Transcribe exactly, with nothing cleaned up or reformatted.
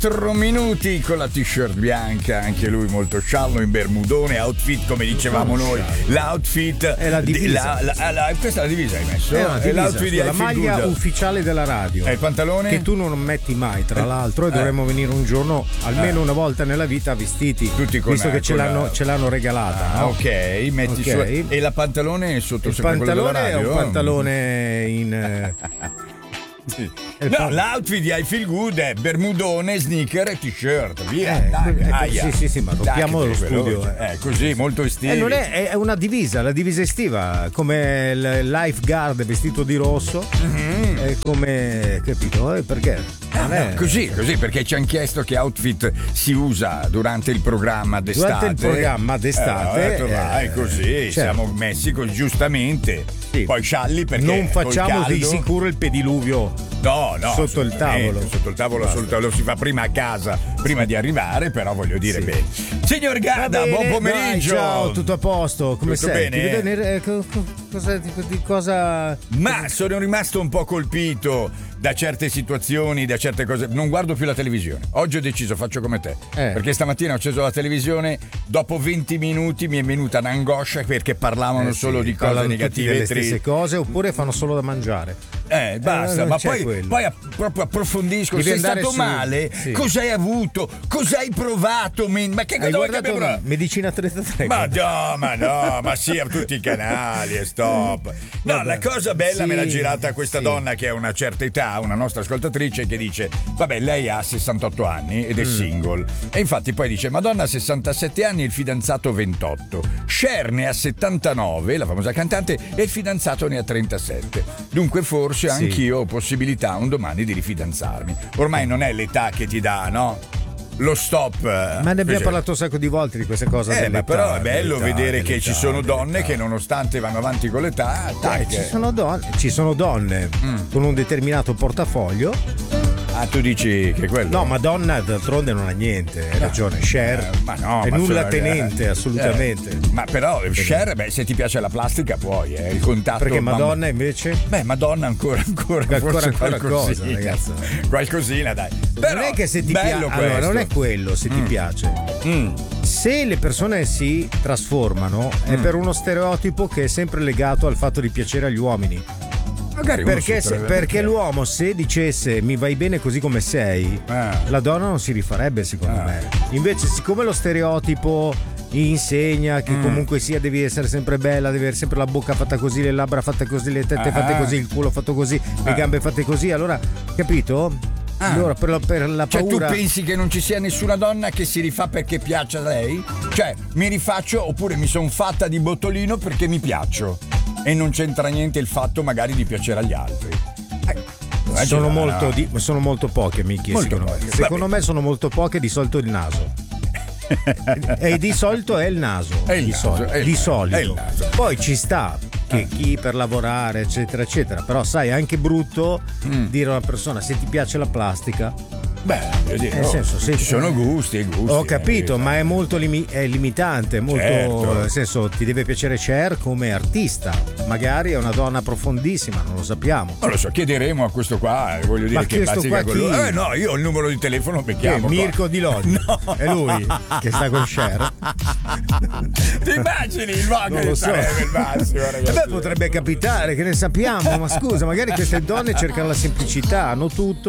quattro minuti con la t-shirt bianca, anche lui molto sciallo in bermudone, outfit come dicevamo noi, l'outfit è la divisa. La, la, la, questa è la divisa hai messo? È, divisa, è l'outfit di la maglia Good. Ufficiale della radio. E il pantalone? Che tu non metti mai, tra l'altro, e eh. dovremmo venire un giorno, almeno eh. una volta nella vita, vestiti. Tutti con visto che ce l'hanno, la... ce l'hanno regalata. Ah, no? Ok, metti okay. su. E la pantalone sotto il sempre quello della radio? È un pantalone in. Eh... Sì. No, l'outfit di I Feel Good è bermudone, sneaker e t-shirt, via. Eh, dai, ecco, aia. sì, sì, sì, ma rompiamo lo studio. Veloce. Eh, così, molto estivo. Eh, non è, è una divisa, la divisa estiva, come il lifeguard vestito di rosso, mm-hmm. è come, capito? Eh, perché? Non è... no, così, così, perché ci hanno chiesto che outfit si usa durante il programma d'estate. Durante il programma d'estate. Eh, detto, vai, eh, così, certo. Siamo messi così, giustamente. Sì. Poi scialli perché non facciamo caldo... di sicuro il pediluvio. No, no, sotto il tavolo. Sotto il tavolo assolutamente, lo si fa prima a casa, prima di arrivare, però voglio dire sì. bene. Signor Gadda, buon pomeriggio. Dai, ciao, tutto a posto, come tutto sei? Bene? Ti vedo, eh, cosa, di, di cosa. Ma sono rimasto un po' colpito da certe situazioni, da certe cose. Non guardo più la televisione. Oggi ho deciso, faccio come te. Eh. Perché stamattina ho acceso la televisione, dopo venti minuti mi è venuta un'angoscia perché parlavano eh sì, solo di cose negative. Le stesse cose, oppure fanno solo da mangiare. Eh, basta, eh, ma poi, poi app- proprio approfondisco. Devi sei stato su... male? Sì. Cosa hai avuto? Cosa hai provato? Ma che cosa hai provato? Medicina trentatré. Ma no, ma no, ma sì, a tutti i canali e stop. No, vabbè. La cosa bella sì, me l'ha girata questa sì. donna che ha una certa età, una nostra ascoltatrice, che dice: vabbè, lei ha sessantotto anni ed è mm. single. E infatti poi dice: Madonna ha sessantasette anni e il fidanzato ventotto. Cher ne ha settantanove, la famosa cantante, e il fidanzato ne ha trentasette. Dunque forse sì. anch'io ho possibilità un domani di rifidanzarmi. Ormai non è l'età che ti dà, no? Lo stop. Ma ne abbiamo cioè. parlato un sacco di volte di queste cose. Eh, ma però è bello dell'età, vedere dell'età, che ci sono dell'età. donne che nonostante vanno avanti con l'età, eh, ci sono donne, ci sono donne mm. con un determinato portafoglio. Ah, tu dici che quello? No, Madonna d'altronde non ha niente, hai no. ragione. Cher eh, ma no, è ma nulla sono, tenente, eh, assolutamente. Eh, ma però Cher, beh, se ti piace la plastica puoi, eh, il contatto. Perché Madonna invece? Beh, Madonna ancora ancora ancora, ancora qualcosina, cosa, ragazzi. Qualcosina, dai. Però non è che se ti piace, allora, non è quello se mm. ti piace. Mm. Se le persone si trasformano mm. è per uno stereotipo che è sempre legato al fatto di piacere agli uomini. Magari perché, se, perché l'uomo se dicesse mi vai bene così come sei, ah. la donna non si rifarebbe secondo ah. me. Invece siccome lo stereotipo insegna che mm. comunque sia devi essere sempre bella, devi avere sempre la bocca fatta così, le labbra fatte così, le tette ah. fatte così, il culo fatto così, ah. le gambe fatte così, allora capito? Ah. Allora per la, per la cioè paura... tu pensi che non ci sia nessuna donna che si rifà perché piace a lei? Cioè mi rifaccio oppure mi son fatta di bottolino perché mi piaccio e non c'entra niente il fatto magari di piacere agli altri. Eh, sono, molto di, sono molto poche, Micchi, molto secondo poche. me, secondo me sono molto poche, di solito il naso. E di solito è il naso, è il di, naso, solito. è il di naso, solito. è il naso. Poi ci sta che chi per lavorare eccetera eccetera, però sai è anche brutto mm. dire a una persona se ti piace la plastica. Beh, io dico, nel senso, se ci sono gusti e gusti. Ho capito, eh, ma è molto limi- è limitante, molto, certo. Nel senso, ti deve piacere Cher come artista. Magari è una donna profondissima, non lo sappiamo. Non lo so, chiederemo a questo qua, voglio dire ma che bazzica con lui. Eh no, io ho il numero di telefono, mi chiamo. Mirko Di Lodi. No. È lui che sta con Cher. Ti immagini il modo che so. sarebbe il massimo, ragazzi. Beh, potrebbe capitare, che ne sappiamo, ma scusa, magari queste donne cercano la semplicità, hanno tutto.